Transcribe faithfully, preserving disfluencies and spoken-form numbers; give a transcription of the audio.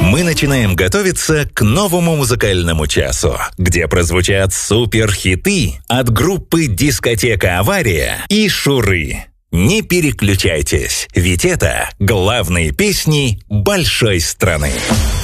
Мы начинаем готовиться к новому музыкальному часу, где прозвучат суперхиты от группы «Дискотека Авария» и «Шуры». Не переключайтесь, ведь это главные песни большой страны.